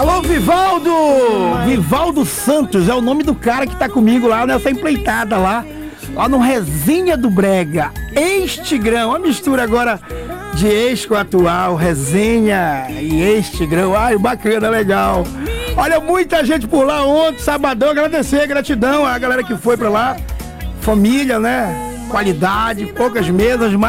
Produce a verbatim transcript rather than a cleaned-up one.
Alô, Vivaldo! Vivaldo Santos é o nome do cara que tá comigo lá nessa empreitada lá, lá no Resenha do Brega. Ex-Tigrão, uma mistura agora de ex com atual, Resenha e ex-Tigrão. Ai, bacana, legal. Olha, muita gente por lá ontem, sabadão, agradecer, gratidão a galera que foi pra lá. Família, né? Qualidade, poucas mesas, mas